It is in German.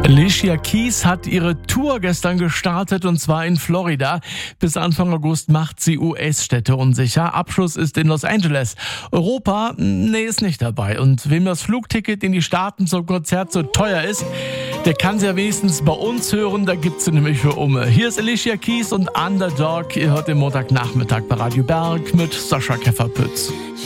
Alicia Keys hat ihre Tour gestern gestartet und zwar in Florida. Bis Anfang August macht sie US-Städte unsicher. Abschluss ist in Los Angeles. Europa, nee, ist nicht dabei. Und wem das Flugticket in die Staaten zum Konzert so teuer ist, der kann sie ja wenigstens bei uns hören. Da gibt's sie nämlich für Umme. Hier ist Alicia Keys und Underdog. Ihr hört den Montagnachmittag bei Radio Berg mit Sascha Käferpütz.